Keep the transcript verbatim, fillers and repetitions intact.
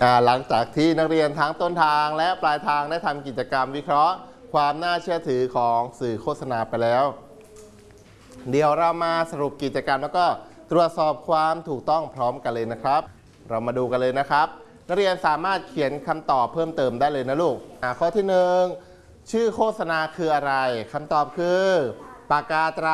หลังจากที่นักเรียนทั้งต้นทางและปลายทางได้ทำกิจกรรมวิเคราะห์ความน่าเชื่อถือของสื่อโฆษณาไปแล้วเดี๋ยวเรามาสรุปกิจกรรมแล้วก็ตรวจสอบความถูกต้องพร้อมกันเลยนะครับเรามาดูกันเลยนะครับนักเรียนสามารถเขียนคำตอบเพิ่มเติมได้เลยนะลูกข้อที่หนึ่งชื่อโฆษณาคืออะไรคำตอบคือปากกาตรา